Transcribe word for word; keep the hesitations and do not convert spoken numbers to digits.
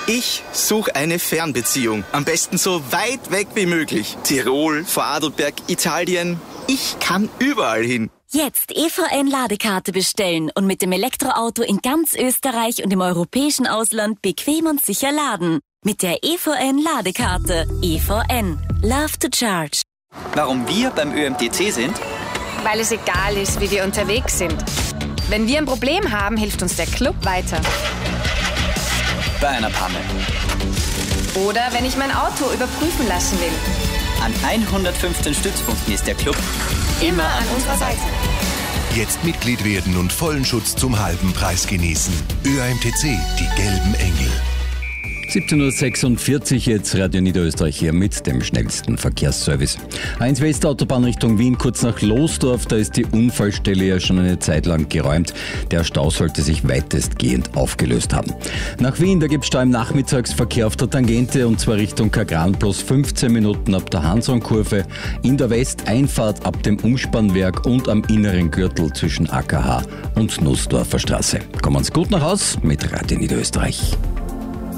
Ich suche eine Fernbeziehung. Am besten so weit weg wie möglich. Tirol, Vorarlberg, Italien. Ich kann überall hin. Jetzt E V N-Ladekarte bestellen und mit dem Elektroauto in ganz Österreich und im europäischen Ausland bequem und sicher laden. Mit der E V N-Ladekarte. E V N. Love to charge. Warum wir beim Ö M T C sind? Weil es egal ist, wie wir unterwegs sind. Wenn wir ein Problem haben, hilft uns der Club weiter. Bei einer Panne. Oder wenn ich mein Auto überprüfen lassen will. An hundertfünfzehn Stützpunkten ist der Club immer an unserer Seite. Jetzt Mitglied werden und vollen Schutz zum halben Preis genießen. Ö M T C, die gelben Engel. siebzehn Uhr sechsundvierzig, jetzt Radio Niederösterreich hier mit dem schnellsten Verkehrsservice. A eins Westautobahn Richtung Wien, kurz nach Losdorf, da ist die Unfallstelle ja schon eine Zeit lang geräumt. Der Stau sollte sich weitestgehend aufgelöst haben. Nach Wien, da gibt es Stau im Nachmittagsverkehr auf der Tangente und zwar Richtung Kagran plus fünfzehn Minuten ab der Hansonkurve, in der Westeinfahrt ab dem Umspannwerk und am inneren Gürtel zwischen A K H und Nussdorfer Straße. Kommen's gut nach Haus mit Radio Niederösterreich.